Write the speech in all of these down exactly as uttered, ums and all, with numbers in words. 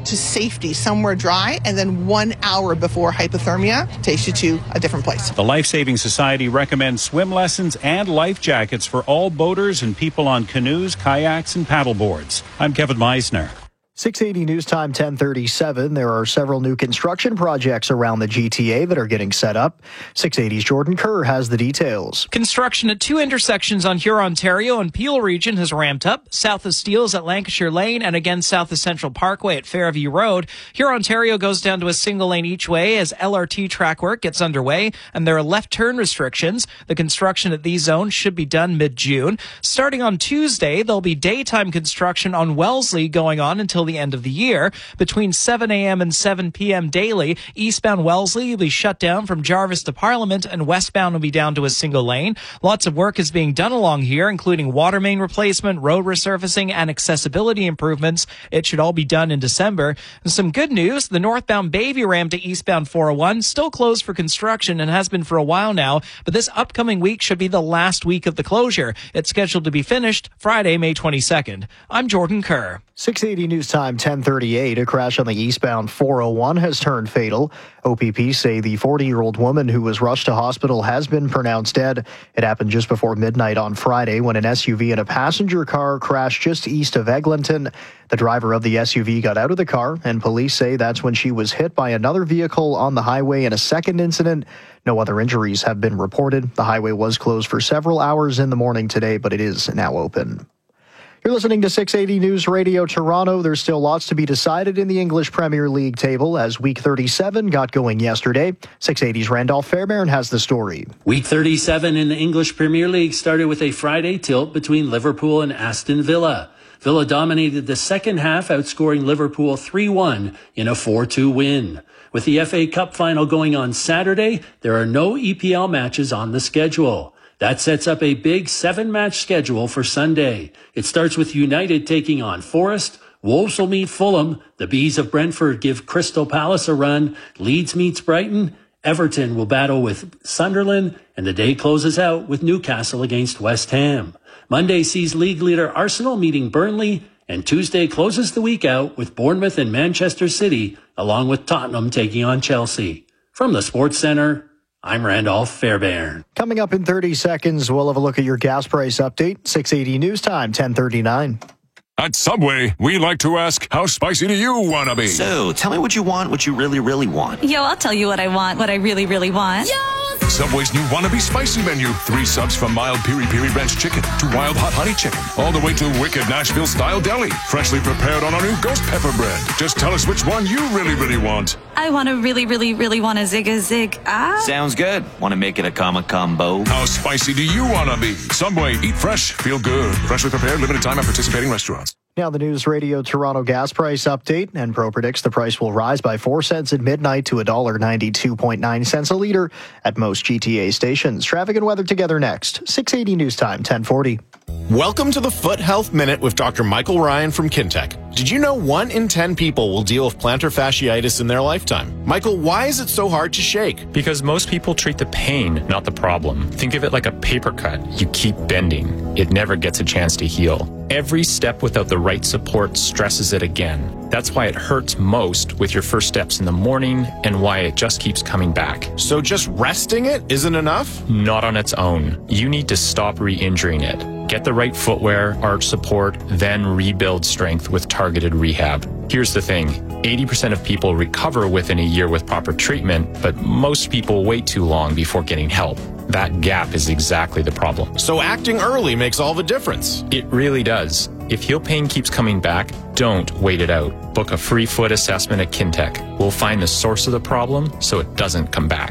to safety somewhere dry, and then one hour before hypothermia takes you to a different place. The Life Saving Society recommends swim lessons and life jackets for all boaters and people on canoes, kayaks, and paddleboards. I'm Kevin Meisner. six eighty News Time, ten thirty-seven. There are several new construction projects around the G T A that are getting set up. six eighty's Jordan Kerr has the details. Construction at two intersections on Huron, Ontario and Peel region has ramped up. South of Steeles at Lancashire Lane and again south of Central Parkway at Fairview Road. Huron, Ontario goes down to a single lane each way as L R T track work gets underway, and there are left turn restrictions. The construction at these zones should be done mid-June. Starting on Tuesday, there'll be daytime construction on Wellesley going on until the end of the year. Between seven a.m. and seven p.m. daily, eastbound Wellesley will be shut down from Jarvis to Parliament, and westbound will be down to a single lane. Lots of work is being done along here, including water main replacement, road resurfacing, and accessibility improvements. It should all be done in December. And some good news, the northbound Bayview ramp to eastbound four oh one still closed for construction and has been for a while now, but this upcoming week should be the last week of the closure. It's scheduled to be finished Friday, May twenty-second. I'm Jordan Kerr. six eighty News Time, ten thirty-eight. A crash on the eastbound four oh one has turned fatal. O P P say the forty-year-old woman who was rushed to hospital has been pronounced dead. It happened just before midnight on Friday when an S U V and a passenger car crashed just east of Eglinton. The driver of the S U V got out of the car, and police say that's when she was hit by another vehicle on the highway in a second incident. No other injuries have been reported. The highway was closed for several hours in the morning today, but it is now open. You're listening to six eighty News Radio Toronto. There's still lots to be decided in the English Premier League table as Week thirty-seven got going yesterday. six eighty's Randolph Fairbairn has the story. Week thirty-seven in the English Premier League started with a Friday tilt between Liverpool and Aston Villa. Villa dominated the second half, outscoring Liverpool three one in a four two win. With the F A Cup final going on Saturday, there are no E P L matches on the schedule. That sets up a big seven-match schedule for Sunday. It starts with United taking on Forest. Wolves will meet Fulham. The Bees of Brentford give Crystal Palace a run. Leeds meets Brighton. Everton will battle with Sunderland. And the day closes out with Newcastle against West Ham. Monday sees league leader Arsenal meeting Burnley. And Tuesday closes the week out with Bournemouth and Manchester City, along with Tottenham taking on Chelsea. From the Sports Centre, I'm Randolph Fairbairn. Coming up in thirty seconds, we'll have a look at your gas price update. six eighty News Time, ten thirty-nine. At Subway, we like to ask, how spicy do you want to be? So, tell me what you want, what you really, really want. Yo, I'll tell you what I want, what I really, really want. Yo! Subway's new Wannabe Spicy menu. Three subs from mild piri-piri ranch chicken to wild hot honey chicken. All the way to wicked Nashville-style deli. Freshly prepared on our new ghost pepper bread. Just tell us which one you really, really want. I want to really, really, really want a zig a zig. Ah. Sounds good. Want to make it a comma combo? How spicy do you want to be? Subway, eat fresh, feel good. Freshly prepared, limited time at participating restaurants. Now the News Radio Toronto gas price update. Enpro predicts the price will rise by four cents at midnight to one dollar ninety-two point nine cents a litre at most G T A stations. Traffic and weather together next. six eighty News Time, ten forty. Welcome to the Foot Health Minute with Doctor Michael Ryan from Kintec. Did you know one in ten people will deal with plantar fasciitis in their lifetime? Michael, why is it so hard to shake? Because most people treat the pain, not the problem. Think of it like a paper cut. You keep bending. It never gets a chance to heal. Every step without the right support stresses it again. That's why it hurts most with your first steps in the morning and why it just keeps coming back. So just resting it isn't enough? Not on its own. You need to stop re-injuring it. Get the right footwear, arch support, then rebuild strength with targeted rehab. Here's the thing. eighty percent of people recover within a year with proper treatment, but most people wait too long before getting help. That gap is exactly the problem. So acting early makes all the difference. It really does. If heel pain keeps coming back, don't wait it out. Book a free foot assessment at Kintec. We'll find the source of the problem so it doesn't come back.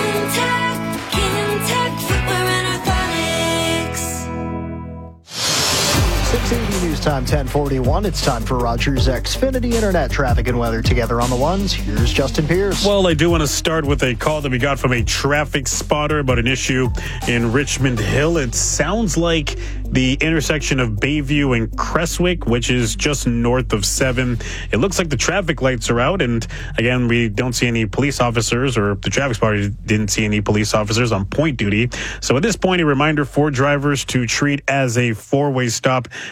Kintec, Kintec Footwear and Orthotics. six eighty News Time, ten forty-one. It's time for Rogers Xfinity Internet traffic and weather together on the ones. Here's Justin Pierce. Well, I do want to start with a call that we got from a traffic spotter about an issue in Richmond Hill. It sounds like the intersection of Bayview and Crestwick, which is just north of seven. It looks like the traffic lights are out, and again, we don't see any police officers, or the traffic spotter didn't see any police officers on point duty. So at this point, a reminder for drivers to treat as a four-way stop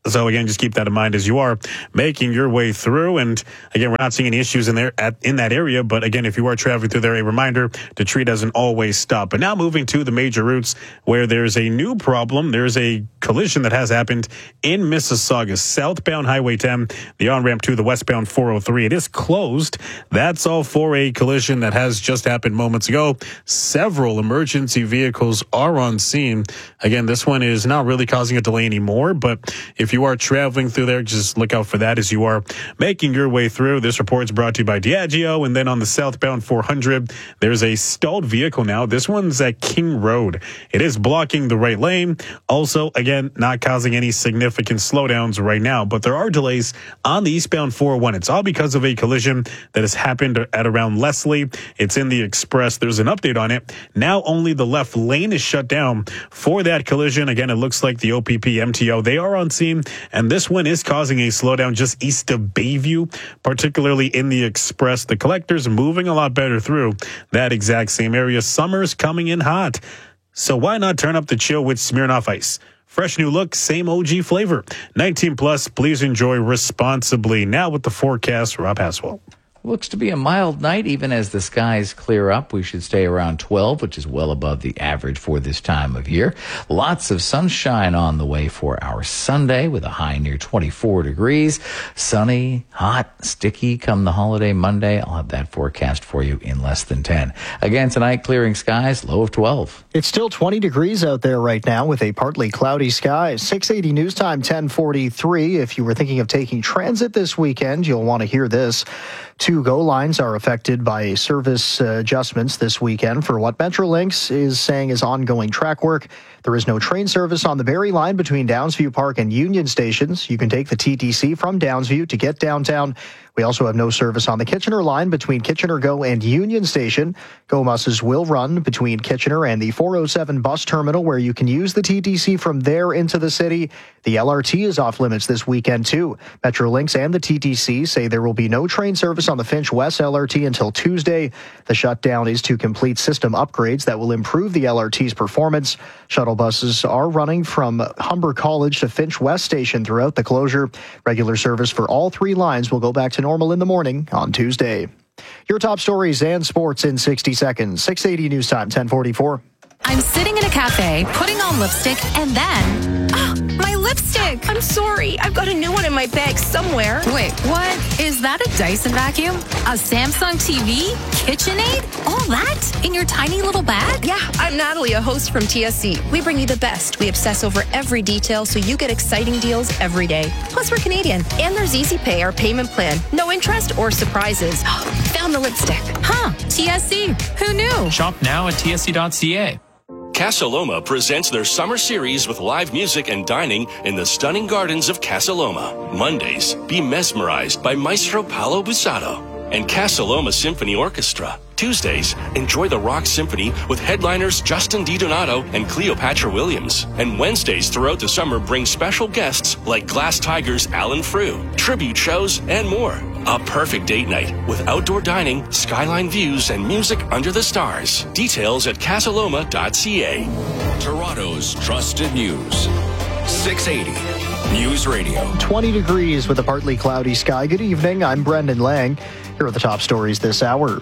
So again, just keep that in mind as you are making your way through. And again, we're not seeing any issues in there at in that area. But again, if you are traveling through there, a reminder to treat as an always stop. But now moving to the major routes where there's a new problem. There's a collision that has happened in Mississauga. Southbound Highway ten, the on-ramp to the westbound four oh three. It is closed. That's all for a collision that has just happened moments ago. Several emergency vehicles are on scene. Again, this one is not really causing a delay anymore, but if you are traveling through there, just look out for that as you are making your way through. This report is brought to you by Diageo. And then on the southbound four hundred, there's a stalled vehicle now. This one's at King Road. It is blocking the right lane. Also, again, not causing any significant slowdowns right now, but there are delays on the eastbound four oh one. It's all because of a collision that has happened at around Leslie. It's in the Express. There's an update on it. Now only the left lane is shut down for that collision. Again, it looks like the O P P M T O, they are on scene, and this one is causing a slowdown just east of Bayview, particularly in the Express. The collector's moving a lot better through that exact same area. Summer's coming in hot, so why not turn up the chill with Smirnoff Ice? Fresh new look, same O G flavor. nineteen plus, please enjoy responsibly. Now with the forecast, Rob Haswell. Looks to be a mild night, even as the skies clear up. We should stay around twelve, which is well above the average for this time of year. Lots of sunshine on the way for our Sunday with a high near twenty-four degrees. Sunny, hot, sticky come the holiday Monday. I'll have that forecast for you in less than ten. Again, tonight, clearing skies, low of twelve. It's still twenty degrees out there right now with a partly cloudy sky. six eighty news time, ten forty-three. If you were thinking of taking transit this weekend, you'll want to hear this. Two GO lines are affected by service uh, adjustments this weekend for what Metrolinx is saying is ongoing track work. There is no train service on the Barrie line between Downsview Park and Union stations. You can take the T T C from Downsview to get downtown. We also have no service on the Kitchener line between Kitchener GO and Union Station. GO buses will run between Kitchener and the four oh seven bus terminal, where you can use the T T C from there into the city. The L R T is off limits this weekend, too. Metrolinx and the T T C say there will be no train service on the Finch West L R T until Tuesday. The shutdown is to complete system upgrades that will improve the L R T's performance. Shuttle buses are running from Humber College to Finch West Station throughout the closure. Regular service for all three lines will go back to normal in the morning on Tuesday. Your top stories and sports in sixty seconds. six eighty news time, ten forty-four. I'm sitting in a cafe, putting on lipstick, and then... Oh, my lipstick! I'm sorry. I've got a new one in my bag somewhere. Wait, what? Is that a Dyson vacuum? A Samsung T V? KitchenAid? All that? In your tiny little bag? Yeah, I'm Natalie, a host from T S C. We bring you the best. We obsess over every detail so you get exciting deals every day. Plus, we're Canadian. And there's Easy Pay, our payment plan. No interest or surprises. Found the lipstick. Huh, T S C. Who knew? Shop now at T S C dot C A. Casa Loma presents their summer series with live music and dining in the stunning gardens of Casa Loma. Mondays, be mesmerized by Maestro Paolo Busato and Casa Loma Symphony Orchestra. Tuesdays, enjoy the Rock Symphony with headliners Justin DiDonato and Cleopatra Williams. And Wednesdays throughout the summer bring special guests like Glass Tigers Alan Frew, tribute shows, and more. A perfect date night with outdoor dining, skyline views, and music under the stars. Details at casaloma dot c a. Toronto's trusted news. six eighty News Radio. twenty degrees with a partly cloudy sky. Good evening. I'm Brendan Lang. Here are the top stories this hour.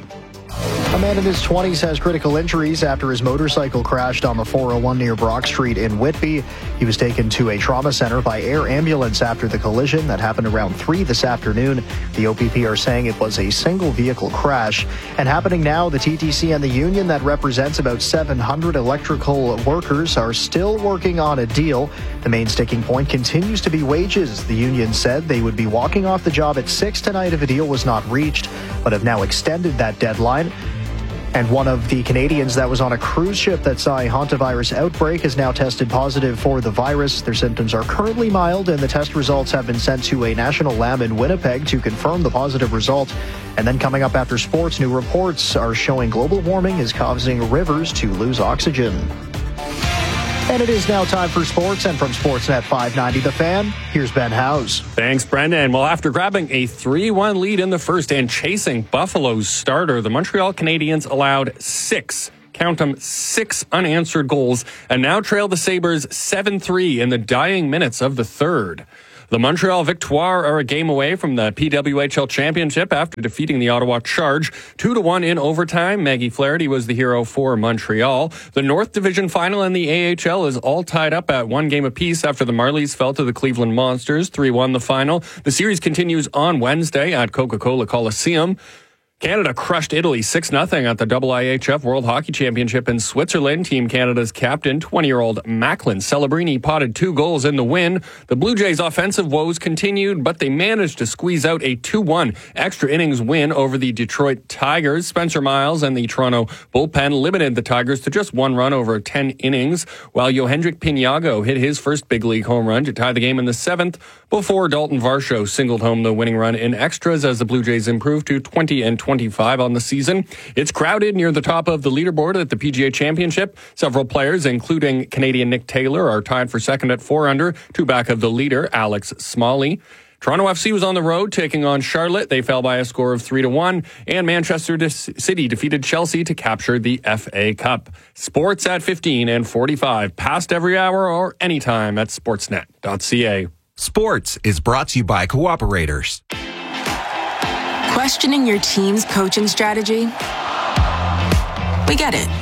A man in his twenties has critical injuries after his motorcycle crashed on the four oh one near Brock Street in Whitby. He was taken to a trauma center by air ambulance after the collision that happened around three this afternoon. The O P P are saying it was a single vehicle crash. And happening now, the T T C and the union that represents about seven hundred electrical workers are still working on a deal. The main sticking point continues to be wages. The union said they would be walking off the job at six tonight if a deal was not reached, but have now extended that deadline. And one of the Canadians that was on a cruise ship that saw a hantavirus outbreak has now tested positive for the virus. Their symptoms are currently mild, and the test results have been sent to a national lab in Winnipeg to confirm the positive result. And then coming up after sports, new reports are showing global warming is causing rivers to lose oxygen. And it is now time for sports, and from Sportsnet five ninety The Fan, here's Ben Howes. Thanks, Brendan. Well, after grabbing a three one lead in the first and chasing Buffalo's starter, the Montreal Canadiens allowed six, count them, six unanswered goals and now trail the Sabres seven three in the dying minutes of the third. The Montreal Victoire are a game away from the P W H L Championship after defeating the Ottawa Charge two to one in overtime. Maggie Flaherty was the hero for Montreal. The North Division final in the A H L is all tied up at one game apiece after the Marlies fell to the Cleveland Monsters three one the final. The series continues on Wednesday at Coca-Cola Coliseum. Canada crushed Italy six nothing at the I I H F World Hockey Championship in Switzerland. Team Canada's captain, twenty-year-old Macklin Celebrini, potted two goals in the win. The Blue Jays' offensive woes continued, but they managed to squeeze out a two one extra innings win over the Detroit Tigers. Spencer Miles and the Toronto bullpen limited the Tigers to just one run over ten innings, while Yohendrick Piniago hit his first big league home run to tie the game in the seventh before Dalton Varsho singled home the winning run in extras as the Blue Jays improved to twenty and twenty-five on the season. It's crowded near the top of the leaderboard at the P G A Championship. Several players, including Canadian Nick Taylor, are tied for second at four under, two back of the leader, Alex Smalley. Toronto F C was on the road taking on Charlotte. They fell by a score of three to one, and Manchester City defeated Chelsea to capture the F A Cup. Sports at fifteen and forty-five, past every hour or anytime at sportsnet dot c a. Sports is brought to you by Cooperators. Questioning your team's coaching strategy? We get it.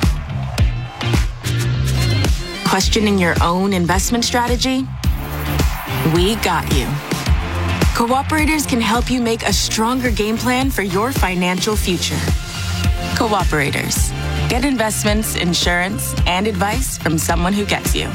Questioning your own investment strategy? We got you. Cooperators can help you make a stronger game plan for your financial future. Cooperators. Get investments, insurance, and advice from someone who gets you.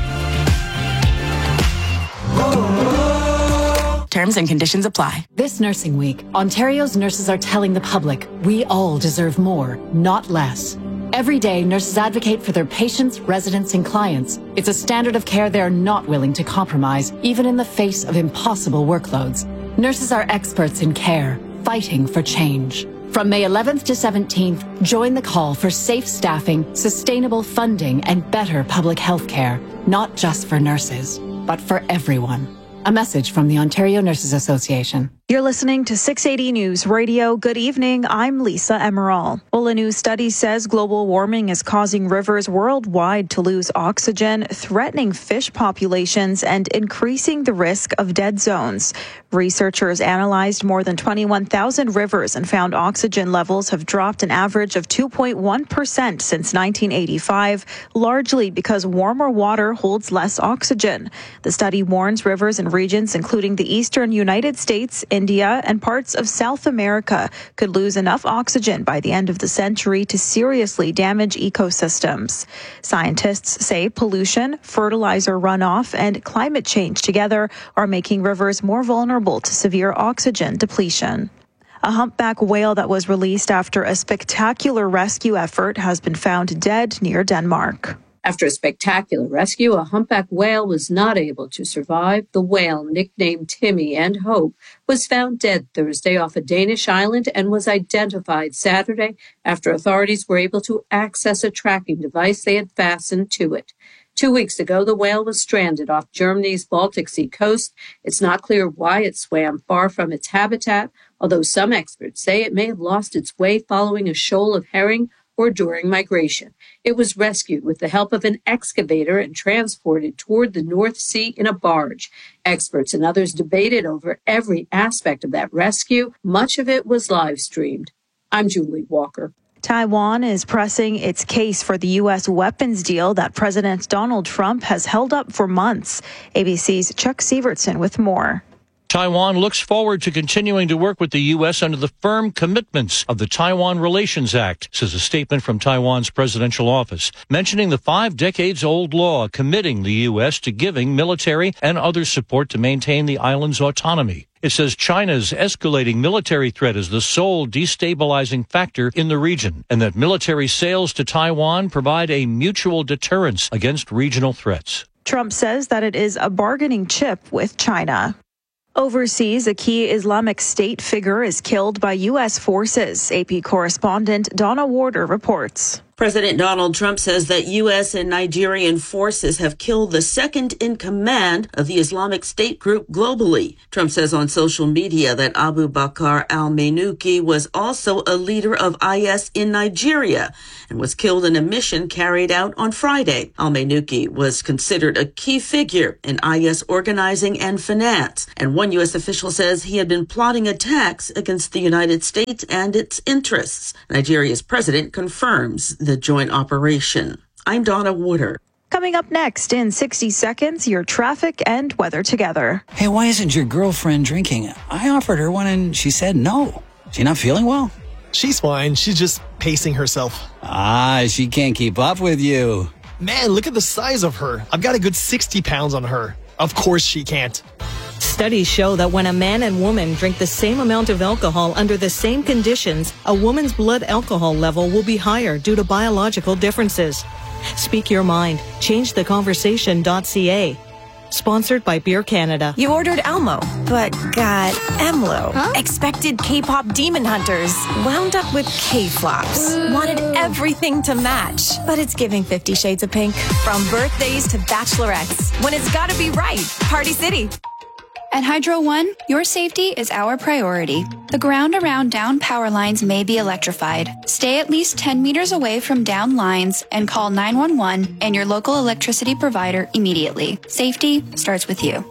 Terms and conditions apply. This Nursing Week, Ontario's nurses are telling the public we all deserve more, not less. Every day, nurses advocate for their patients, residents, and clients. It's a standard of care they're not willing to compromise, even in the face of impossible workloads. Nurses are experts in care, fighting for change. From May eleventh to seventeenth, join the call for safe staffing, sustainable funding, and better public health care, not just for nurses, but for everyone. A message from the Ontario Nurses Association. You're listening to six eighty News Radio. Good evening. I'm Lisa Emerald. Well, a new study says global warming is causing rivers worldwide to lose oxygen, threatening fish populations, and increasing the risk of dead zones. Researchers analyzed more than twenty-one thousand rivers and found oxygen levels have dropped an average of two point one percent since nineteen eighty-five, largely because warmer water holds less oxygen. The study warns rivers and regions, including the eastern United States, India, and parts of South America could lose enough oxygen by the end of the century to seriously damage ecosystems. Scientists say pollution, fertilizer runoff, and climate change together are making rivers more vulnerable to severe oxygen depletion. A humpback whale that was released after a spectacular rescue effort has been found dead near Denmark. After a spectacular rescue, a humpback whale was not able to survive. The whale, nicknamed Timmy and Hope, was found dead Thursday off a Danish island and was identified Saturday after authorities were able to access a tracking device they had fastened to it. Two weeks ago, the whale was stranded off Germany's Baltic Sea coast. It's not clear why it swam far from its habitat, although some experts say it may have lost its way following a shoal of herring or during migration. It was rescued with the help of an excavator and transported toward the North Sea in a barge. Experts and others debated over every aspect of that rescue. Much of it was live streamed. I'm Julie Walker. Taiwan is pressing its case for the U S weapons deal that President Donald Trump has held up for months. A B C's Chuck Sievertson with more. Taiwan looks forward to continuing to work with the U S under the firm commitments of the Taiwan Relations Act, says a statement from Taiwan's presidential office, mentioning the five decades old law committing the U S to giving military and other support to maintain the island's autonomy. It says China's escalating military threat is the sole destabilizing factor in the region, and that military sales to Taiwan provide a mutual deterrence against regional threats. Trump says that it is a bargaining chip with China. Overseas, a key Islamic State figure is killed by U S forces. A P correspondent Donna Warder reports. President Donald Trump says that U S and Nigerian forces have killed the second in command of the Islamic State group globally. Trump says on social media that Abu Bakr al-Manuki was also a leader of I S in Nigeria and was killed in a mission carried out on Friday. Al-Manuki was considered a key figure in I S organizing and finance, and one U S official says he had been plotting attacks against the United States and its interests. Nigeria's president confirms the joint operation. I'm Donna Wooder. Coming up next in sixty seconds, your traffic and weather together. Hey, why isn't your girlfriend drinking? I offered her one and she said no. She not feeling well? She's fine. She's just pacing herself. Ah, she can't keep up with you. Man, look at the size of her. I've got a good sixty pounds on her. Of course she can't. Studies show that when a man and woman drink the same amount of alcohol under the same conditions, a woman's blood alcohol level will be higher due to biological differences. Speak your mind. change the conversation dot c a. Sponsored by Beer Canada. You ordered Elmo, but got Emlo. Huh? Expected K-pop demon hunters. Wound up with K-flops. Wanted everything to match, but it's giving Fifty Shades of Pink. From birthdays to bachelorettes. When it's gotta be right. Party City. At Hydro One, your safety is our priority. The ground around down power lines may be electrified. Stay at least ten meters away from down lines and call nine one one and your local electricity provider immediately. Safety starts with you.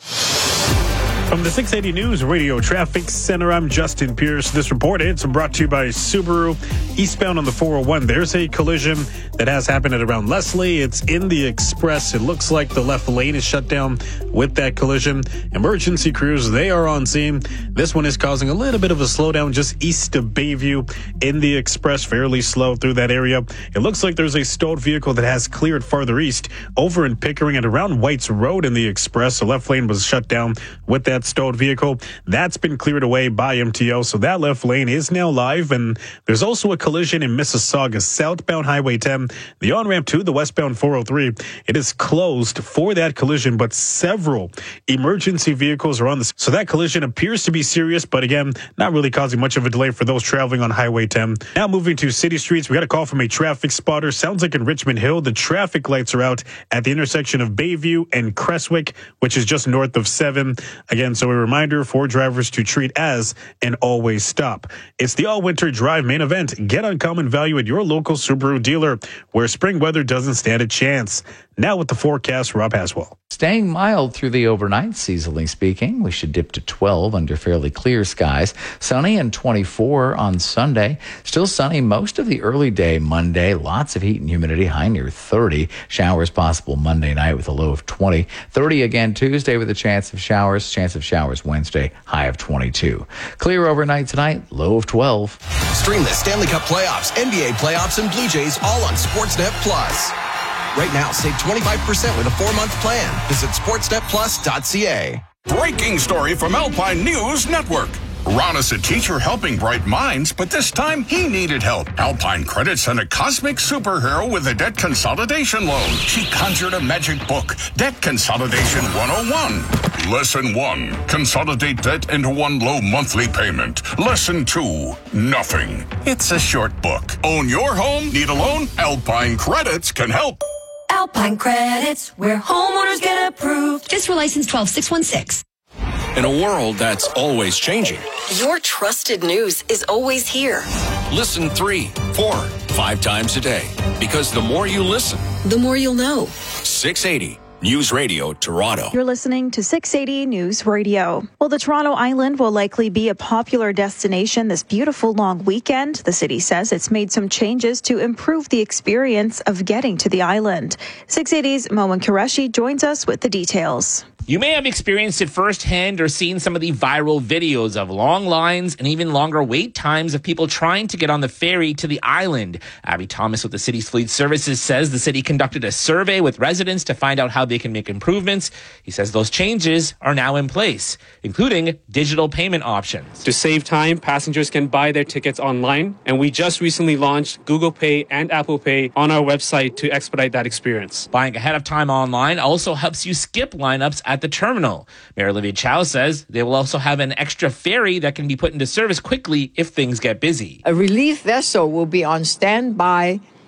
From the six eighty News Radio Traffic Center, I'm Justin Pierce. This report, it's brought to you by Subaru. Eastbound on the four oh one, there's a collision that has happened at around Leslie. It's in the Express. It looks like the left lane is shut down with that collision. Emergency crews, they are on scene. This one is causing a little bit of a slowdown just east of Bayview in the Express, fairly slow through that area. It looks like there's a stowed vehicle that has cleared farther east over in Pickering and around White's Road in the Express. The left lane was shut down with that stowed vehicle. That's been cleared away by M T O, so that left lane is now live. And there's also a collision in Mississauga, southbound Highway ten, the on-ramp to the westbound four oh three. It is closed for that collision, but several emergency vehicles are on this. So that collision appears to be serious, but again, not really causing much of a delay for those traveling on Highway ten. Now moving to city streets, we got a call from a traffic spotter. Sounds like in Richmond Hill, the traffic lights are out at the intersection of Bayview and Crestwick, which is just north of seven. Again, so a reminder for drivers to treat as an always stop. It's the all-winter drive main event. Get uncommon value at your local Subaru dealer, where spring weather doesn't stand a chance. Now with the forecast, Rob Haswell. Staying mild through the overnight, seasonally speaking. We should dip to twelve under fairly clear skies. Sunny and twenty-four on Sunday. Still sunny most of the early day Monday. Lots of heat and humidity, high near thirty. Showers possible Monday night with a low of twenty. thirty again Tuesday with a chance of showers. Chance of showers Wednesday, high of twenty-two. Clear overnight tonight, low of twelve. Stream the Stanley Cup playoffs, N B A playoffs, and Blue Jays all on Sportsnet Plus. Right now, save twenty-five percent with a four-month plan. Visit sportsnet plus dot c a. Breaking story from Alpine News Network. Ron is a teacher helping bright minds, but this time he needed help. Alpine Credit sent a cosmic superhero with a debt consolidation loan. She conjured a magic book, Debt Consolidation one oh one. Lesson one, consolidate debt into one low monthly payment. Lesson two, nothing. It's a short book. Own your home? Need a loan? Alpine Credits can help. Alpine Credits, where homeowners get approved. Fiscal license twelve six one six. In a world that's always changing, Your trusted news is always here. listen three, four, five times a day. Because the more you listen, The more you'll know. six eighty News Radio Toronto. You're listening to six eighty News Radio. Well, the Toronto Island will likely be a popular destination this beautiful long weekend. The city says it's made some changes to improve the experience of getting to the island. six eighty's Moen Qureshi joins us with the details. You may have experienced it firsthand or seen some of the viral videos of long lines and even longer wait times of people trying to get on the ferry to the island. Abby Thomas with the city's fleet services says the city conducted a survey with residents to find out how they can make improvements. He says those changes are now in place, including digital payment options. To save time, passengers can buy their tickets online, and we just recently launched Google Pay and Apple Pay on our website to expedite that experience. Buying ahead of time online also helps you skip lineups at the terminal. Mayor Olivia Chow says they will also have an extra ferry that can be put into service quickly if things get busy. A relief vessel will be on standby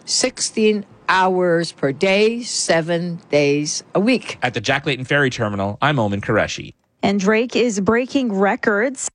sixteen hours per day, seven days a week. At the Jack Layton Ferry Terminal, I'm Oman Qureshi. And Drake is breaking records.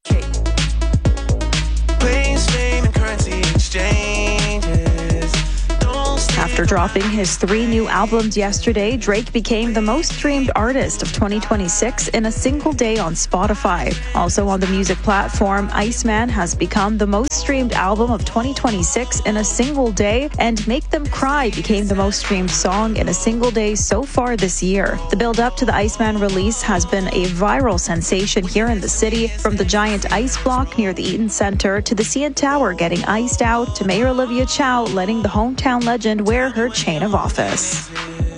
Planes, fame, and currency exchanges. After dropping his three new albums yesterday, Drake became the most streamed artist of twenty twenty-six in a single day on Spotify. Also on the music platform, Iceman has become the most streamed album of twenty twenty-six in a single day, and Make Them Cry became the most streamed song in a single day so far this year. The build-up to the Iceman release has been a viral sensation here in the city, from the giant ice block near the Eaton Center to the C N Tower getting iced out to Mayor Olivia Chow letting the hometown legend wear her chain of office.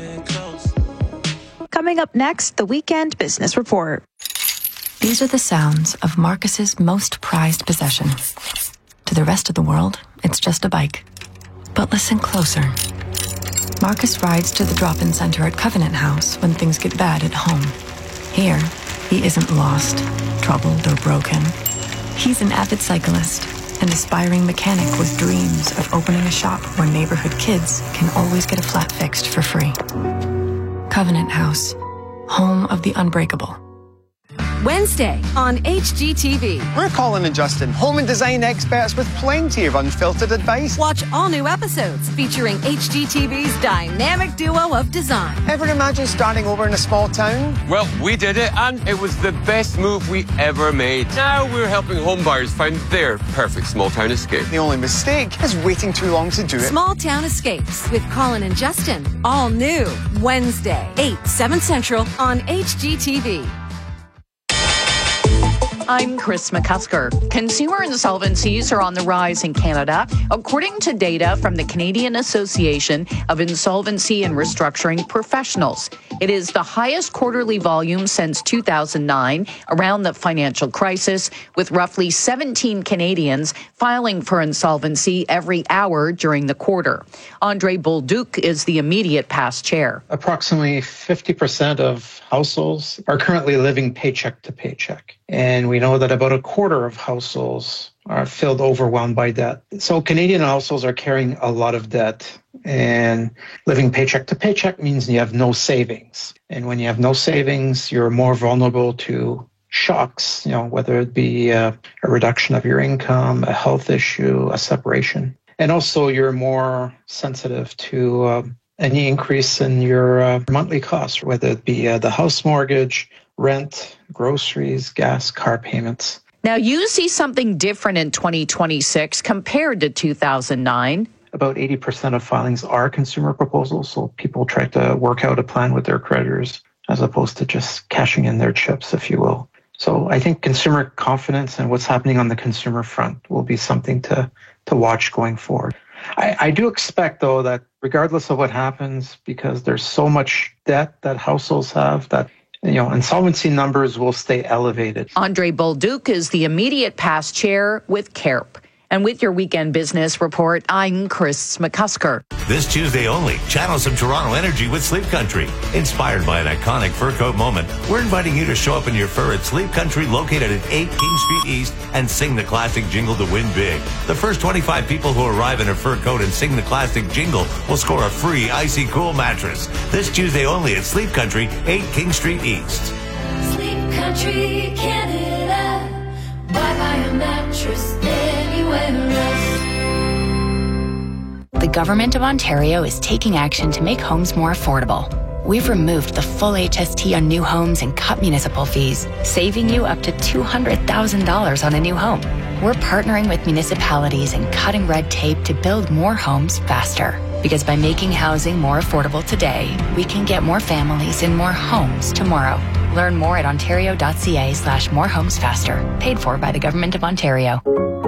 Coming up next, the Weekend Business Report. These are the sounds of Marcus's most prized possession. To the rest of the world, it's just a bike. But listen closer. Marcus rides to the drop-in center at Covenant House when things get bad at home. Here, he isn't lost, troubled, or broken. He's an avid cyclist, an aspiring mechanic with dreams of opening a shop where neighborhood kids can always get a flat fixed for free. Covenant House, home of the unbreakable. Wednesday on H G T V. We're Colin and Justin, home and design experts with plenty of unfiltered advice. Watch all new episodes featuring H G T V's dynamic duo of design. Ever imagine starting over in a small town? Well, we did it, and it was the best move we ever made. Now we're helping home buyers find their perfect small town escape. The only mistake is waiting too long to do it. Small Town Escapes with Colin and Justin. All new Wednesday, eight, seven Central on H G T V. I'm Chris McCusker. Consumer insolvencies are on the rise in Canada, according to data from the Canadian Association of Insolvency and Restructuring Professionals. It is the highest quarterly volume since two thousand nine, around the financial crisis, with roughly seventeen Canadians filing for insolvency every hour during the quarter. Andre Bolduc is the immediate past chair. Approximately fifty percent of households are currently living paycheck to paycheck. And we know that about a quarter of households are filled overwhelmed by debt. So Canadian households are carrying a lot of debt, and living paycheck to paycheck means you have no savings. And when you have no savings, you're more vulnerable to shocks, you know, whether it be a, a reduction of your income, a health issue, a separation. And also you're more sensitive to uh, any increase in your uh, monthly costs, whether it be uh, the house mortgage, rent, groceries, gas, car payments. Now, you see something different in twenty twenty-six compared to two thousand nine. About eighty percent of filings are consumer proposals, so people try to work out a plan with their creditors as opposed to just cashing in their chips, if you will. So I think consumer confidence and what's happening on the consumer front will be something to, to watch going forward. I, I do expect, though, that regardless of what happens, because there's so much debt that households have, that you know, insolvency numbers will stay elevated. Andre Bolduc is the immediate past chair with C A R P. And with your Weekend Business Report, I'm Chris McCusker. This Tuesday only, channel some Toronto energy with Sleep Country. Inspired by an iconic fur coat moment, we're inviting you to show up in your fur at Sleep Country, located at eight King Street East, and sing the classic jingle to win big. The first twenty-five people who arrive in a fur coat and sing the classic jingle will score a free Icy Cool mattress. This Tuesday only at Sleep Country, eight King Street East. Sleep Country, Canada. Why buy a mattress anywhere else? The Government of Ontario is taking action to make homes more affordable. We've removed the full H S T on new homes and cut municipal fees, saving you up to two hundred thousand dollars on a new home. We're partnering with municipalities and cutting red tape to build more homes faster. Because by making housing more affordable today, we can get more families in more homes tomorrow. Learn more at ontario.ca slash more homes faster. Paid for by the Government of Ontario.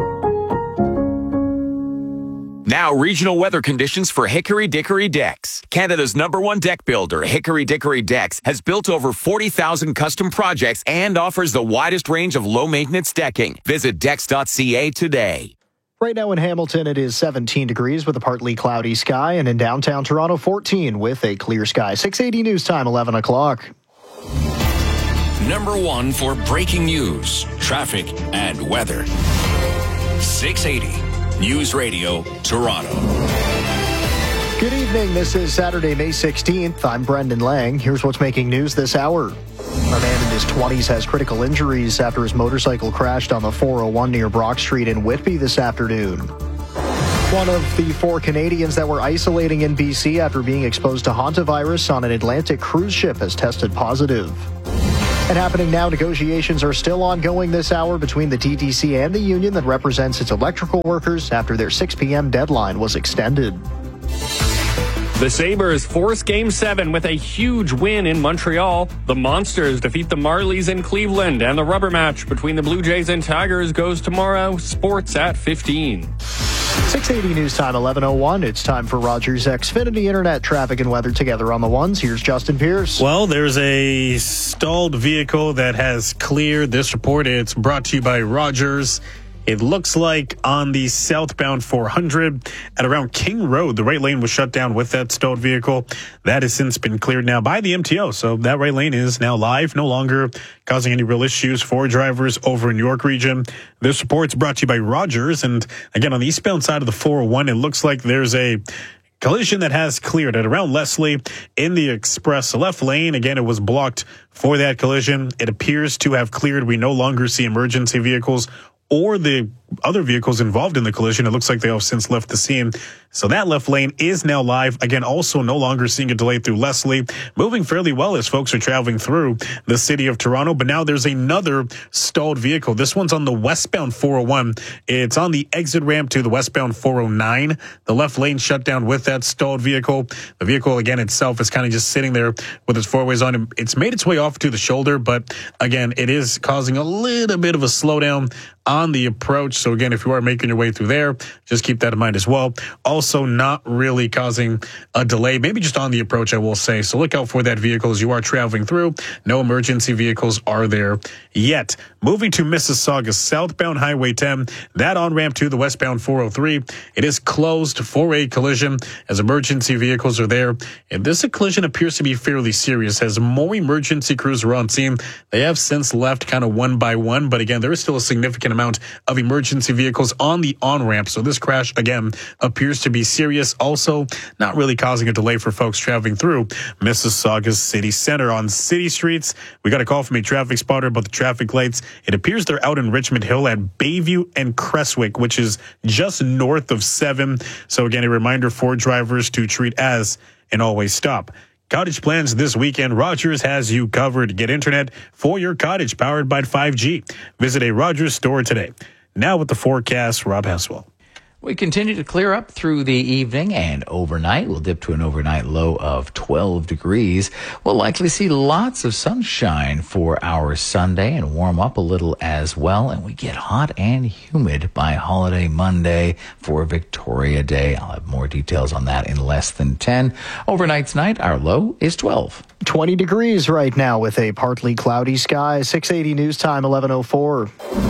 Now, regional weather conditions for Hickory Dickory Decks. Canada's number one deck builder, Hickory Dickory Decks, has built over forty thousand custom projects and offers the widest range of low-maintenance decking. Visit decks dot c a today. Right now in Hamilton, it is seventeen degrees with a partly cloudy sky, and in downtown Toronto, fourteen with a clear sky. six eighty news time, eleven o'clock. Number one for breaking news, traffic, and weather. six eighty News Radio, Toronto. Good evening. This is Saturday, May sixteenth. I'm Brendan Lang. Here's what's making news this hour. A man in his twenties has critical injuries after his motorcycle crashed on the four oh one near Brock Street in Whitby this afternoon. One of the four Canadians that were isolating in B C after being exposed to hantavirus on an Atlantic cruise ship has tested positive. And happening now, negotiations are still ongoing this hour between the T T C and the union that represents its electrical workers after their six p.m. deadline was extended. The Sabres force Game seven with a huge win in Montreal. The Monsters defeat the Marlies in Cleveland, and the rubber match between the Blue Jays and Tigers goes tomorrow. Sports at fifteen. six eighty News Time, eleven oh one. It's time for Rogers Xfinity Internet traffic and weather together on the ones. Here's Justin Pierce. Well, there's a stalled vehicle that has cleared. This report, it's brought to you by Rogers. It looks like on the southbound four hundred at around King Road, the right lane was shut down with that stalled vehicle. That has since been cleared now by the M T O. So that right lane is now live, no longer causing any real issues for drivers over in York region. This report's brought to you by Rogers. And again, on the eastbound side of the four oh one, it looks like there's a collision that has cleared at around Leslie in the express left lane. Again, it was blocked for that collision. It appears to have cleared. We no longer see emergency vehicles or the other vehicles involved in the collision. It looks like they have since left the scene. So that left lane is now live. Again, also no longer seeing a delay through Leslie. Moving fairly well as folks are traveling through the city of Toronto. But now there's another stalled vehicle. This one's on the westbound four oh one. It's on the exit ramp to the westbound four oh nine. The left lane shut down with that stalled vehicle. The vehicle, again, itself is kind of just sitting there with its four ways on. It's made its way off to the shoulder, but again, it is causing a little bit of a slowdown on the approach. So again, if you are making your way through there, just keep that in mind as well. Also not really causing a delay, maybe just on the approach, I will say. So look out for that vehicle as you are traveling through. No emergency vehicles are there yet. Moving to Mississauga, southbound Highway ten, that on-ramp to the westbound four oh three, it is closed for a collision as emergency vehicles are there. And this collision appears to be fairly serious as more emergency crews are on scene. They have since left kind of one by one, but again, there is still a significant amount of emergency vehicles on the on-ramp. So this crash, again, appears to be serious. Also, not really causing a delay for folks traveling through Mississauga's city center. On city streets, we got a call from a traffic spotter about the traffic lights. It appears they're out in Richmond Hill at Bayview and Crestwick, which is just north of seven. So again, a reminder for drivers to treat as and always stop. Cottage plans this weekend. Rogers has you covered. Get internet for your cottage powered by five G. Visit a Rogers store today. Now with the forecast, Rob Haswell. We continue to clear up through the evening and overnight. We'll dip to an overnight low of twelve degrees. We'll likely see lots of sunshine for our Sunday and warm up a little as well. And we get hot and humid by holiday Monday for Victoria Day. I'll have more details on that in less than ten. Overnight tonight, our low is twelve. twenty degrees right now with a partly cloudy sky. six eighty News Time, eleven oh four.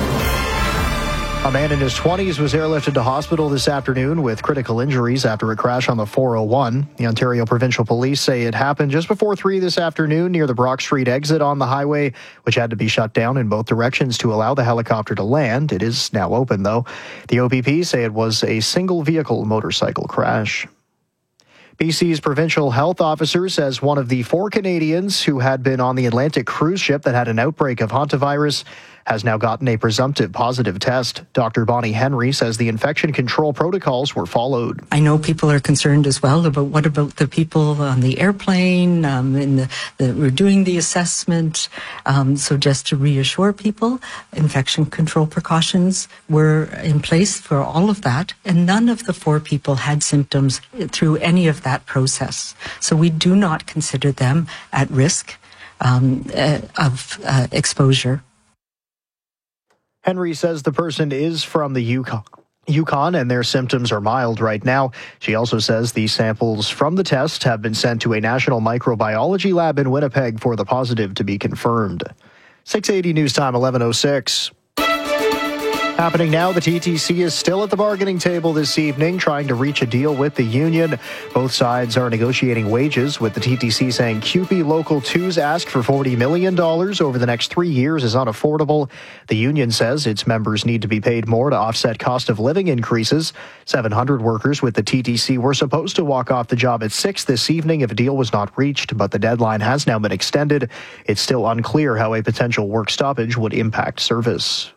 A man in his twenties was airlifted to hospital this afternoon with critical injuries after a crash on the four oh one. The Ontario Provincial Police say it happened just before three this afternoon near the Brock Street exit on the highway, which had to be shut down in both directions to allow the helicopter to land. It is now open, though. The O P P say it was a single-vehicle motorcycle crash. B C's provincial health officer says one of the four Canadians who had been on the Atlantic cruise ship that had an outbreak of hantavirus has now gotten a presumptive positive test. Doctor Bonnie Henry says the infection control protocols were followed. I know people are concerned as well about what about the people on the airplane, um, and the, the, we're doing the assessment. Um, so just to reassure people, infection control precautions were in place for all of that, and none of the four people had symptoms through any of that process. So we do not consider them at risk um, uh, of uh, exposure. Henry says the person is from the Yukon. Yukon and their symptoms are mild right now. She also says the samples from the test have been sent to a national microbiology lab in Winnipeg for the positive to be confirmed. six eighty News Time, eleven oh six. Happening now, the T T C is still at the bargaining table this evening, trying to reach a deal with the union. Both sides are negotiating wages, with the T T C saying C U P E Local two's ask for forty million dollars over the next three years is unaffordable. The union says its members need to be paid more to offset cost of living increases. seven hundred workers with the T T C were supposed to walk off the job at six this evening if a deal was not reached, but the deadline has now been extended. It's still unclear how a potential work stoppage would impact service.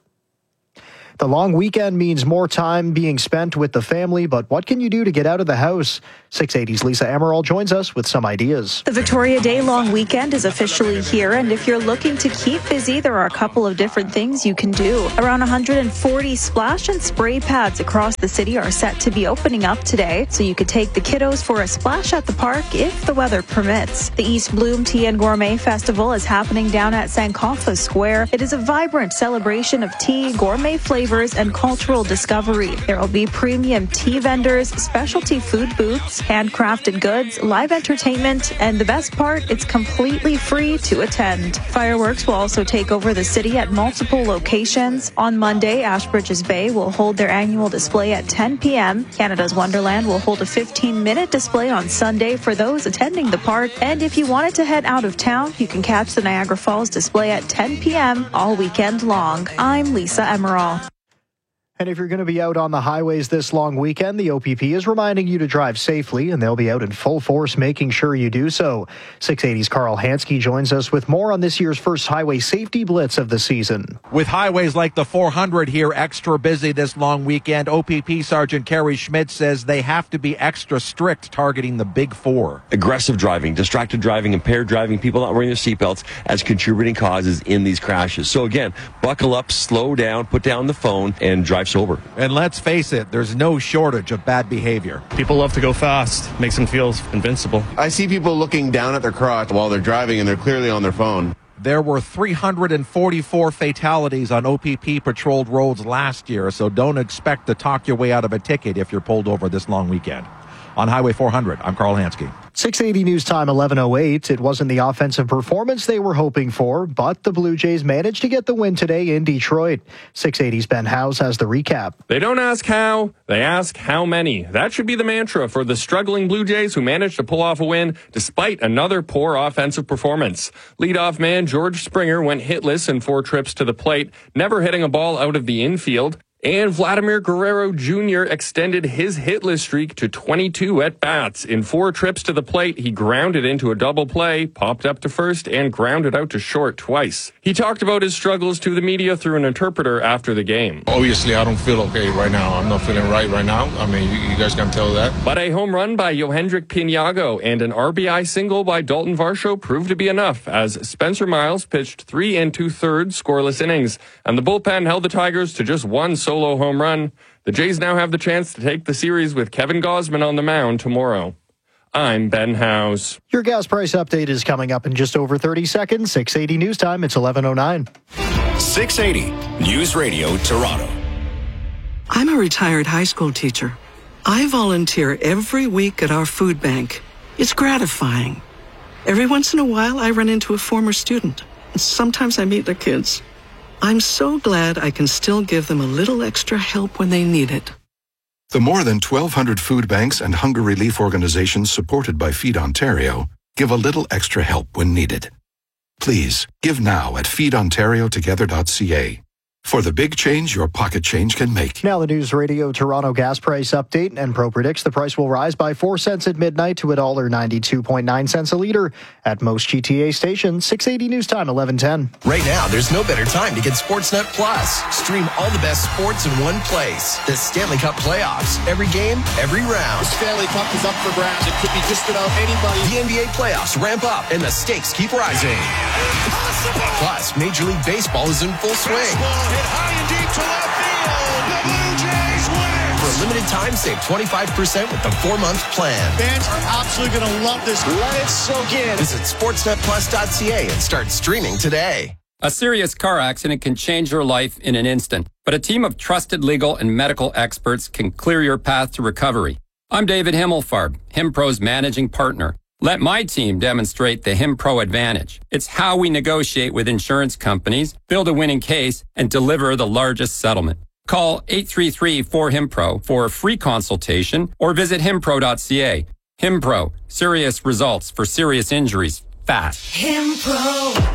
The long weekend means more time being spent with the family, but what can you do to get out of the house? six eighty's Lisa Emerald joins us with some ideas. The Victoria Day long weekend is officially here, and if you're looking to keep busy, there are a couple of different things you can do. Around one hundred forty splash and spray pads across the city are set to be opening up today, so you could take the kiddos for a splash at the park if the weather permits. The East Bloom Tea and Gourmet Festival is happening down at Sankofa Square. It is a vibrant celebration of tea, gourmet flavors, and cultural discovery. There will be premium tea vendors, specialty food booths, handcrafted goods, live entertainment, and the best part, it's completely free to attend. Fireworks will also take over the city at multiple locations. On Monday, Ashbridges Bay will hold their annual display at ten p.m. Canada's Wonderland will hold a fifteen-minute display on Sunday for those attending the park. And if you wanted to head out of town, you can catch the Niagara Falls display at ten p.m. all weekend long. I'm Lisa Emerald. And if you're going to be out on the highways this long weekend, the O P P is reminding you to drive safely, and they'll be out in full force making sure you do so. six eighty's Carl Hansky joins us with more on this year's first highway safety blitz of the season. With highways like the four hundred here extra busy this long weekend, O P P Sergeant Kerry Schmidt says they have to be extra strict targeting the big four. Aggressive driving, distracted driving, impaired driving, people not wearing their seatbelts as contributing causes in these crashes. So again, buckle up, slow down, put down the phone, and drive sober. And let's face it, there's no shortage of bad behavior. People love to go fast. Makes them feel invincible. I see people looking down at their crotch while they're driving, and they're clearly on their phone. There were three hundred forty-four fatalities on O P P patrolled roads last year, so don't expect to talk your way out of a ticket if you're pulled over this long weekend. On Highway four hundred, I'm Carl Hansky. six eighty News Time, eleven oh eight. It wasn't the offensive performance they were hoping for, but the Blue Jays managed to get the win today in Detroit. six eighty's Ben Howes has the recap. They don't ask how, they ask how many. That should be the mantra for the struggling Blue Jays who managed to pull off a win despite another poor offensive performance. Leadoff man George Springer went hitless in four trips to the plate, never hitting a ball out of the infield. And Vladimir Guerrero Junior extended his hitless streak to twenty-two at-bats. In four trips to the plate, he grounded into a double play, popped up to first, and grounded out to short twice. He talked about his struggles to the media through an interpreter after the game. Obviously, I don't feel okay right now. I'm not feeling right right now. I mean, you, you guys can tell that. But a home run by Yohendrick Piniago and an R B I single by Dalton Varsho proved to be enough as Spencer Miles pitched three and two-thirds scoreless innings, and the bullpen held the Tigers to just one solo Solo home run. The Jays now have the chance to take the series with Kevin Gausman on the mound tomorrow. I'm Ben Howes. Your gas price update is coming up in just over thirty seconds. six eighty News Time, it's eleven oh nine. six eighty News Radio Toronto. I'm a retired high school teacher. I volunteer every week at our food bank. It's gratifying. Every once in a while, I run into a former student. Sometimes I meet their kids. I'm so glad I can still give them a little extra help when they need it. The more than twelve hundred food banks and hunger relief organizations supported by Feed Ontario give a little extra help when needed. Please, give now at feed ontario together dot c a. For the big change your pocket change can make. Now the News Radio Toronto gas price update. Enpro predicts the price will rise by four cents at midnight to one dollar ninety-two point nine cents a litre at most G T A stations. six eighty News Time, eleven ten. Right now, there's no better time to get Sportsnet Plus. Stream all the best sports in one place. The Stanley Cup playoffs. Every game, every round. The Stanley Cup is up for grabs. It could be just about anybody. The N B A playoffs ramp up and the stakes keep rising. Impossible. Plus, Major League Baseball is in full swing. Hit high and deep to left field. The Blue Jays win. For a limited time, save twenty-five percent with the four-month plan. Fans are absolutely going to love this. Let it soak in. Visit sportsnet plus dot c a and start streaming today. A serious car accident can change your life in an instant, but a team of trusted legal and medical experts can clear your path to recovery. I'm David Himmelfarb, HimPro's managing partner. Let my team demonstrate the HimPro advantage. It's how we negotiate with insurance companies, build a winning case, and deliver the largest settlement. Call eight three three, four, H I M P R O for a free consultation or visit himpro dot c a. H I M P R O, serious results for serious injuries, fast. Himpro.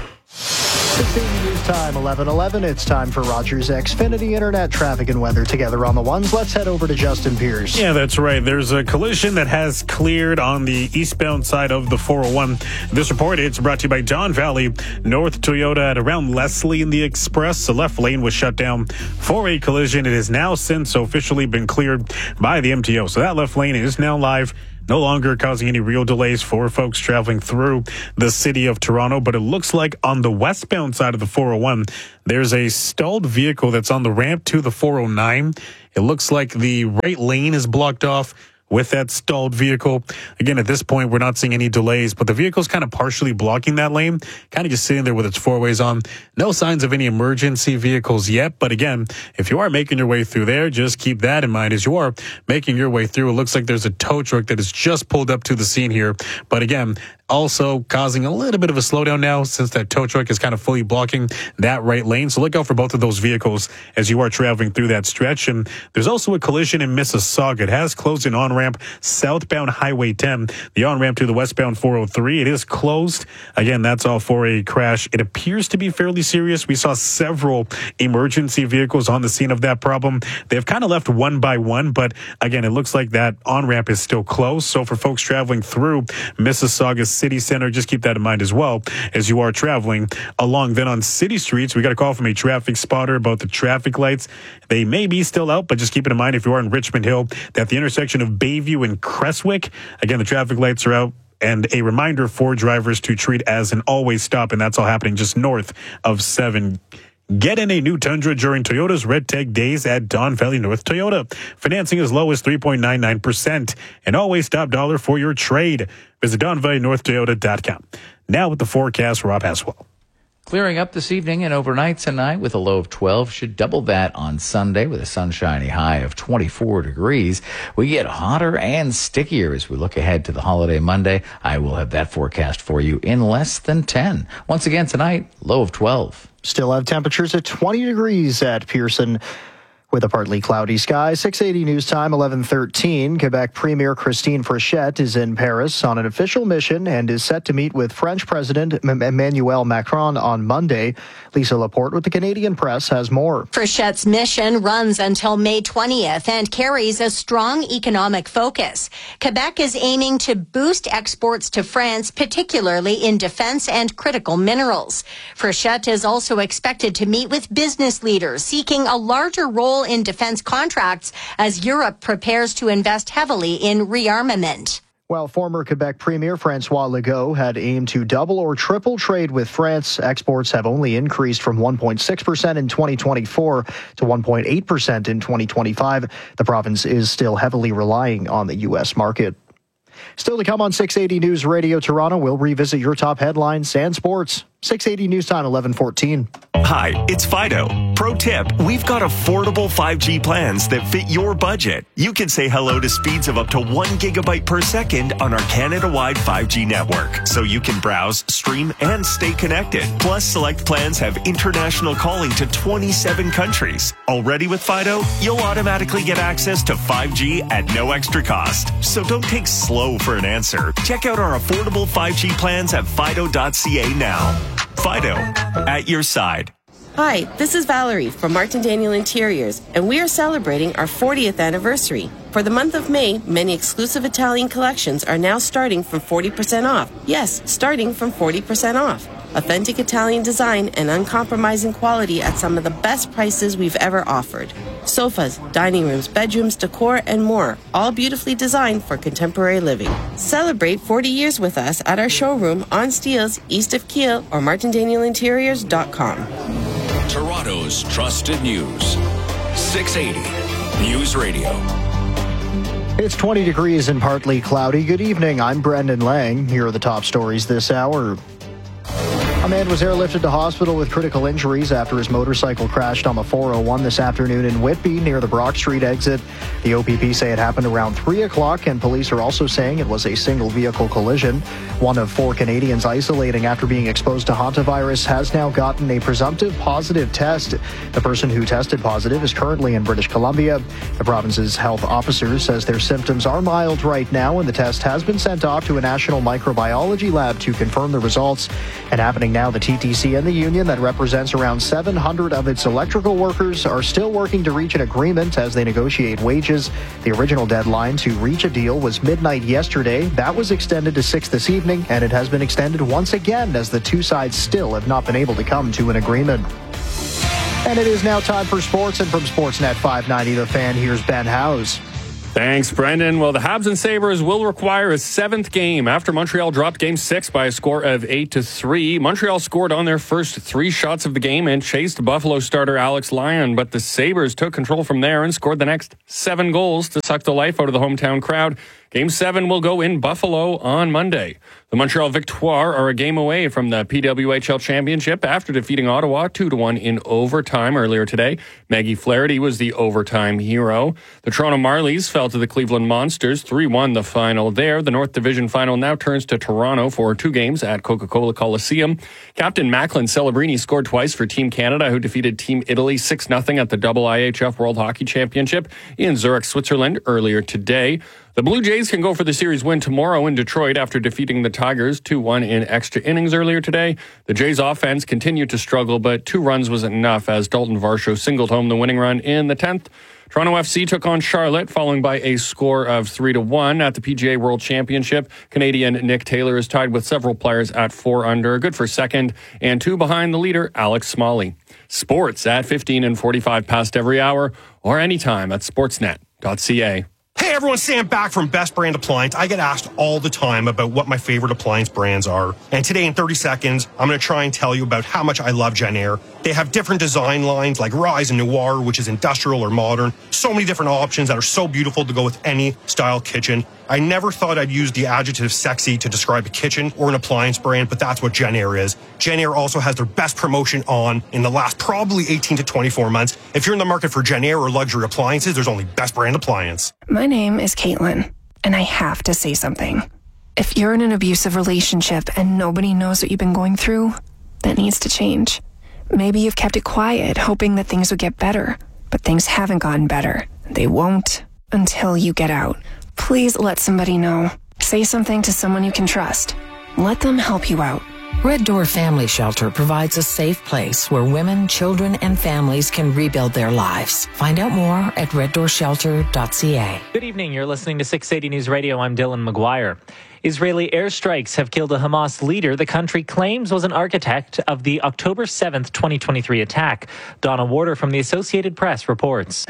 sixteen News Time, eleven eleven. It's time for Rogers Xfinity Internet traffic and weather together on the ones. Let's head over to Justin Pierce. Yeah, that's right. There's a collision that has cleared on the eastbound side of the four oh one. This report, it's brought to you by Don Valley North Toyota at around Leslie in the Express. The left lane was shut down for a collision. It has now since officially been cleared by the M T O. So that left lane is now live. No longer causing any real delays for folks traveling through the city of Toronto. But it looks like on the westbound side of the four oh one, there's a stalled vehicle that's on the ramp to the four oh nine. It looks like the right lane is blocked off with that stalled vehicle. Again, at this point, we're not seeing any delays, but the vehicle's kind of partially blocking that lane, kind of just sitting there with its four ways on. No signs of any emergency vehicles yet, but again, if you are making your way through there, just keep that in mind as you are making your way through. It looks like there's a tow truck that has just pulled up to the scene here, but again, also causing a little bit of a slowdown now since that tow truck is kind of fully blocking that right lane. So look out for both of those vehicles as you are traveling through that stretch. And there's also a collision in Mississauga. It has closed an on-ramp southbound Highway ten, the on-ramp to the westbound four oh three. It is closed. Again, that's all for a crash. It appears to be fairly serious. We saw several emergency vehicles on the scene of that problem. They've kind of left one by one, but again, it looks like that on-ramp is still closed. So for folks traveling through Mississauga City Center, just keep that in mind as well as you are traveling along. Then on city streets, we got a call from a traffic spotter about the traffic lights. They may be still out, but just keep it in mind if you are in Richmond Hill that the intersection of Bayview and Crestwick, again, the traffic lights are out. And a reminder for drivers to treat as an always stop, and that's all happening just north of seven. Get in a new Tundra during Toyota's Red Tag Days at Don Valley North Toyota. Financing as low as three point nine nine percent. An always top dollar for your trade. Visit don valley north toyota dot com. Now with the forecast, Rob Haswell. Clearing up this evening and overnight tonight with a low of twelve. Should double that on Sunday with a sunshiny high of twenty-four degrees. We get hotter and stickier as we look ahead to the holiday Monday. I will have that forecast for you in less than ten. Once again tonight, low of twelve. Still have temperatures at twenty degrees at Pearson with a partly cloudy sky. six eighty News Time, eleven thirteen. Quebec Premier Christine Frechette is in Paris on an official mission and is set to meet with French President Emmanuel Macron on Monday. Lisa Laporte with the Canadian Press has more. Frechette's mission runs until May twentieth and carries a strong economic focus. Quebec is aiming to boost exports to France, particularly in defense and critical minerals. Frechette is also expected to meet with business leaders seeking a larger role in defense contracts as Europe prepares to invest heavily in rearmament. While former Quebec Premier Francois Legault had aimed to double or triple trade with France, exports have only increased from one point six percent in twenty twenty-four to one point eight percent in twenty twenty-five. The province is still heavily relying on the U S market. Still to come on six eighty News Radio Toronto, we'll revisit your top headlines and sports. six eighty News Time, eleven fourteen. Hi, it's Fido. Pro tip, we've got affordable five G plans that fit your budget. You can say hello to speeds of up to one gigabyte per second on our Canada-wide five G network, so you can browse, stream, and stay connected. Plus, select plans have international calling to twenty-seven countries. Already with Fido, you'll automatically get access to five G at no extra cost. So don't take slow for an answer. Check out our affordable five G plans at fido dot c a now. Fido, at your side. Hi, this is Valerie from Martin Daniel Interiors, and we are celebrating our fortieth anniversary. For the month of May, many exclusive Italian collections are now starting from forty percent off. Yes, starting from forty percent off. Authentic Italian design and uncompromising quality at some of the best prices we've ever offered. Sofas, dining rooms, bedrooms, decor, and more, all beautifully designed for contemporary living. Celebrate forty years with us at our showroom on Steeles, east of Kiel, or martin daniel interiors dot com. Toronto's trusted news. six eighty News Radio. It's twenty degrees and partly cloudy. Good evening. I'm Brendan Lang. Here are the top stories this hour. A man was airlifted to hospital with critical injuries after his motorcycle crashed on the four oh one this afternoon in Whitby near the Brock Street exit. The O P P say it happened around three o'clock, and police are also saying it was a single vehicle collision. One of four Canadians isolating after being exposed to hantavirus has now gotten a presumptive positive test. The person who tested positive is currently in British Columbia. The province's health officer says their symptoms are mild right now, and the test has been sent off to a national microbiology lab to confirm the results. And happening now, the T T C and the union that represents around seven hundred of its electrical workers are still working to reach an agreement as they negotiate wages. The original deadline to reach a deal was midnight yesterday. That was extended to six this evening, and it has been extended once again as the two sides still have not been able to come to an agreement. And it is now time for sports, and from Sportsnet five ninety The Fan, here's Ben Howes. Thanks, Brendan. Well, the Habs and Sabres will require a seventh game after Montreal dropped Game six by a score of eight to three. Montreal scored on their first three shots of the game and chased Buffalo starter Alex Lyon, but the Sabres took control from there and scored the next seven goals to suck the life out of the hometown crowd. Game seven will go in Buffalo on Monday. The Montreal Victoire are a game away from the P W H L Championship after defeating Ottawa two to one in overtime earlier today. Maggie Flaherty was the overtime hero. The Toronto Marlies fell to the Cleveland Monsters three one the final there. The North Division final now turns to Toronto for two games at Coca-Cola Coliseum. Captain Macklin Celebrini scored twice for Team Canada, who defeated Team Italy six nothing at the double I H F World Hockey Championship in Zurich, Switzerland earlier today. The Blue Jays can go for the series win tomorrow in Detroit after defeating the Tigers two one in extra innings earlier today. The Jays offense continued to struggle, but two runs was enough as Dalton Varsho singled home the winning run in the tenth. Toronto F C took on Charlotte, following by a score of three to one at the P G A World Championship. Canadian Nick Taylor is tied with several players at four under, good for second, and two behind the leader, Alex Smalley. Sports at fifteen and forty-five past every hour, or anytime at sportsnet dot c a. Hey everyone, Sam back from Best Brand Appliance. I get asked all the time about what my favorite appliance brands are. And today in thirty seconds, I'm going to try and tell you about how much I love Genair. They have different design lines like Rise and Noir, which is industrial or modern. So many different options that are so beautiful to go with any style kitchen. I never thought I'd use the adjective sexy to describe a kitchen or an appliance brand, but that's what Genair is. Genair also has their best promotion on in the last probably eighteen to twenty-four months. If you're in the market for Genair or luxury appliances, there's only Best Brand Appliance. My name is Caitlin, and I have to say something. If you're in an abusive relationship and nobody knows what you've been going through, that needs to change. Maybe you've kept it quiet, hoping that things would get better, but things haven't gotten better. They won't until you get out. Please let somebody know. Say something to someone you can trust. Let them help you out. Red Door Family Shelter provides a safe place where women, children, and families can rebuild their lives. Find out more at red door shelter dot c a. Good evening. You're listening to six eighty News Radio. I'm Dylan McGuire. Israeli airstrikes have killed a Hamas leader the country claims was an architect of the October seventh, twenty twenty-three attack. Donna Warder from the Associated Press reports.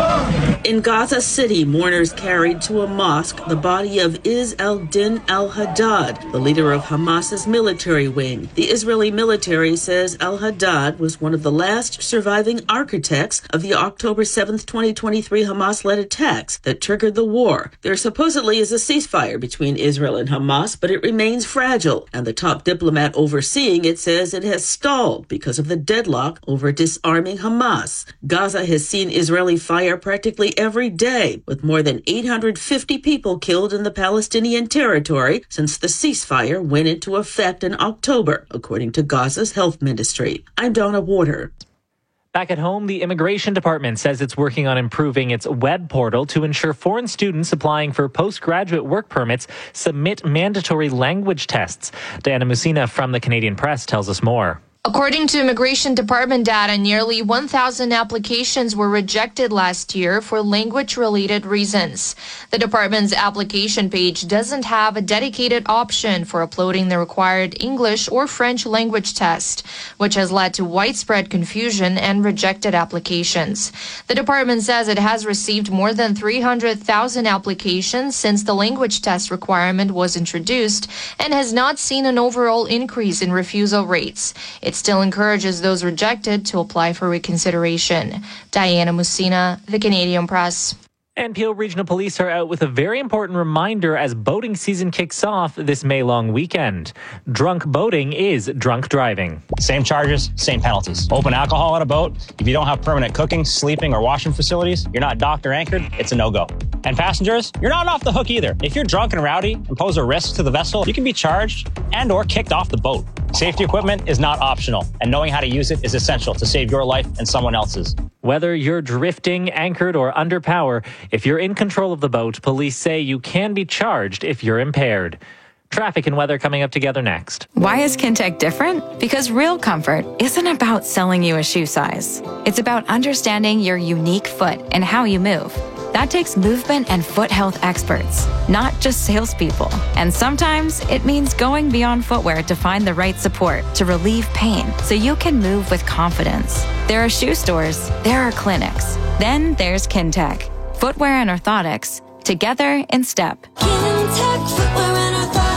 In Gaza City, mourners carried to a mosque the body of Izz al-Din al-Haddad, the leader of Hamas's military wing. The Israeli military says al-Haddad was one of the last surviving architects of the October seventh, twenty twenty-three Hamas-led attacks that triggered the war. There supposedly is a ceasefire between Israel and Hamas, but it remains fragile, and the top diplomat overseeing it says it has stalled because of the deadlock over disarming Hamas. Gaza has seen Israeli fire practically every day, with more than eight hundred fifty people killed in the Palestinian territory since the ceasefire went into effect in October, according to Gaza's health ministry. I'm Donna Warder. Back at home, the Immigration Department says it's working on improving its web portal to ensure foreign students applying for postgraduate work permits submit mandatory language tests. Diana Musina from the Canadian Press tells us more. According to Immigration Department data, nearly one thousand applications were rejected last year for language-related reasons. The department's application page doesn't have a dedicated option for uploading the required English or French language test, which has led to widespread confusion and rejected applications. The department says it has received more than three hundred thousand applications since the language test requirement was introduced and has not seen an overall increase in refusal rates. It still encourages those rejected to apply for reconsideration. Diana Musina, the Canadian Press. And Peel Regional Police are out with a very important reminder as boating season kicks off this May-long weekend. Drunk boating is drunk driving. Same charges, same penalties. Open alcohol on a boat. If you don't have permanent cooking, sleeping, or washing facilities, you're not docked or anchored, it's a no-go. And passengers, you're not off the hook either. If you're drunk and rowdy and pose a risk to the vessel, you can be charged and or kicked off the boat. Safety equipment is not optional, and knowing how to use it is essential to save your life and someone else's. Whether you're drifting, anchored, or under power, if you're in control of the boat, police say you can be charged if you're impaired. Traffic and weather coming up together next. Why is Kintec different? Because real comfort isn't about selling you a shoe size. It's about understanding your unique foot and how you move. That takes movement and foot health experts, not just salespeople. And sometimes it means going beyond footwear to find the right support to relieve pain so you can move with confidence. There are shoe stores, there are clinics. Then there's Kintec. Footwear and orthotics, together in step. Kintec Footwear and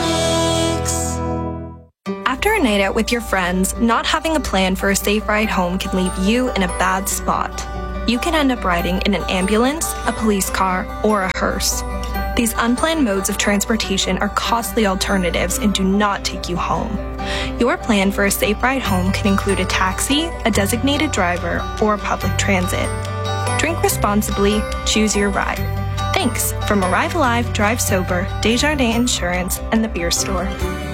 Orthotics. After a night out with your friends, not having a plan for a safe ride home can leave you in a bad spot. You can end up riding in an ambulance, a police car, or a hearse. These unplanned modes of transportation are costly alternatives and do not take you home. Your plan for a safe ride home can include a taxi, a designated driver, or public transit. Drink responsibly, choose your ride. Thanks from Arrive Alive, Drive Sober, Desjardins Insurance, and the Beer Store.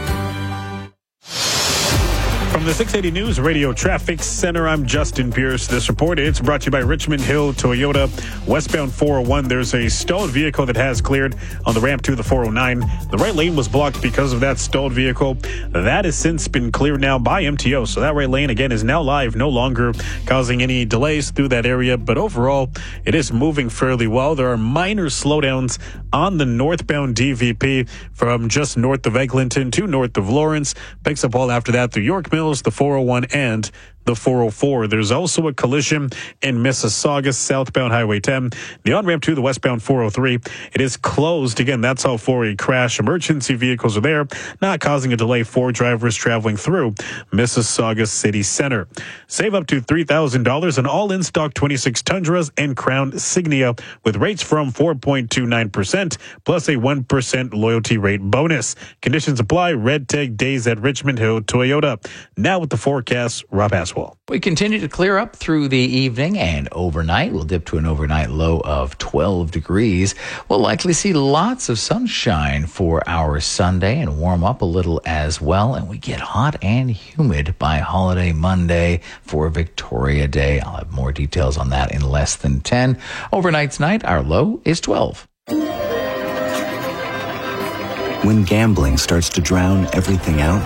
From the six eighty News Radio Traffic Center, I'm Justin Pierce. This report, it's brought to you by Richmond Hill Toyota. Westbound four oh one, there's a stalled vehicle that has cleared on the ramp to the four oh nine. The right lane was blocked because of that stalled vehicle. That has since been cleared now by M T O. So that right lane, again, is now live, no longer causing any delays through that area. But overall, it is moving fairly well. There are minor slowdowns on the northbound D V P from just north of Eglinton to north of Lawrence. Picks up all after that through York Mills, the four oh one, and the four oh four. There's also a collision in Mississauga, southbound Highway ten. The on-ramp to the westbound four oh three, it is closed. Again, that's all for a crash. Emergency vehicles are there, not causing a delay for drivers traveling through Mississauga City Center. Save up to three thousand dollars on all in-stock twenty-six Tundras and Crown Signia with rates from four point two nine percent plus a one percent loyalty rate bonus. Conditions apply. Red Tag Days at Richmond Hill Toyota. Now with the forecast, Rob Aswell. We continue to clear up through the evening and overnight. We'll dip to an overnight low of twelve degrees. We'll likely see lots of sunshine for our Sunday and warm up a little as well. And we get hot and humid by Holiday Monday for Victoria Day. I'll have more details on that in less than ten. Overnight tonight, our low is twelve. When gambling starts to drown everything out,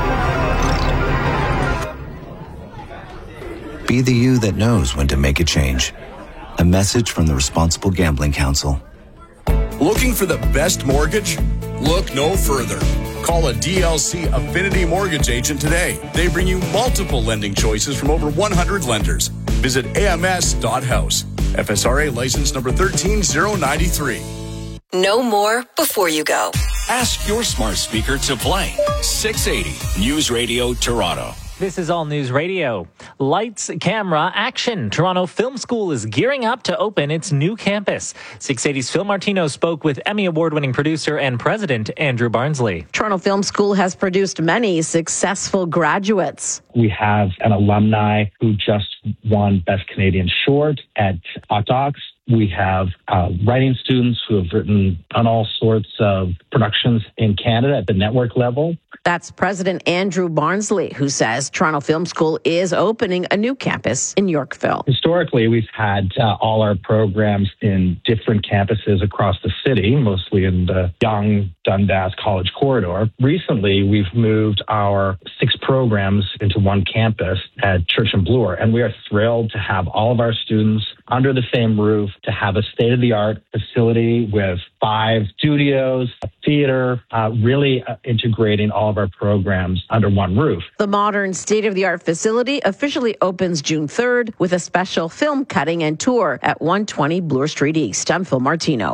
be the you that knows when to make a change. A message from the Responsible Gambling Council. Looking for the best mortgage? Look no further. Call a D L C Affinity Mortgage agent today. They bring you multiple lending choices from over one hundred lenders. Visit A M S dot house. F S R A license number one three zero nine three. Know more before you go. Ask your smart speaker to play six eighty News Radio Toronto. This is All News Radio. Lights, camera, action. Toronto Film School is gearing up to open its new campus. six eighty's Phil Martino spoke with Emmy Award-winning producer and president Andrew Barnsley. Toronto Film School has produced many successful graduates. We have an alumni who just won Best Canadian Short at Octox. We have uh, writing students who have written on all sorts of productions in Canada at the network level. That's President Andrew Barnsley, who says Toronto Film School is opening a new campus in Yorkville. Historically, we've had uh, all our programs in different campuses across the city, mostly in the Yonge Dundas College corridor. Recently, we've moved our six programs into one campus at Church and Bloor, and we are thrilled to have all of our students under the same roof, to have a state-of-the-art facility with five studios, a theater, uh, really uh, integrating all of our programs under one roof. The modern state-of-the-art facility officially opens June third with a special film cutting and tour at one twenty Bloor Street East. I'm Phil Martino.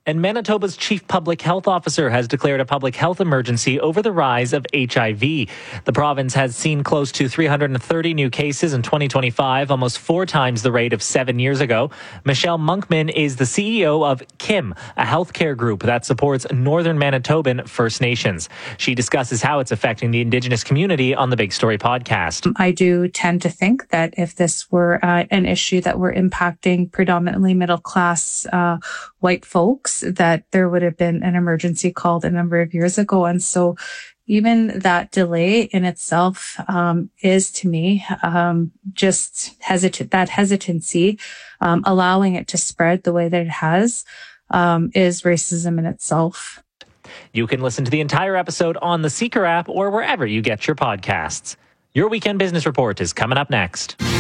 And Manitoba's chief public health officer has declared a public health emergency over the rise of H I V. The province has seen close to three hundred thirty new cases in twenty twenty-five, almost four times the rate of seven years ago. Michelle Monkman is the C E O of Kim, a healthcare group that supports Northern Manitoban First Nations. She discusses how it's affecting the Indigenous community on the Big Story podcast. I do tend to think that if this were uh, an issue that were impacting predominantly middle class uh, white folks, that there would have been an emergency called a number of years ago. And so even that delay in itself um, is, to me, um, just hesitant. That hesitancy, um, allowing it to spread the way that it has, um, is racism in itself. You can listen to the entire episode on the Seeker app or wherever you get your podcasts. Your Weekend Business Report is coming up next.